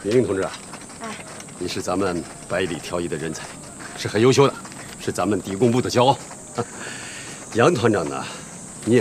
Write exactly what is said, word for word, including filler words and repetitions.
明明同志啊， 哎， 你是咱们百里挑一的人才，是很优秀的，是咱们敌工部的骄傲。杨团长呢，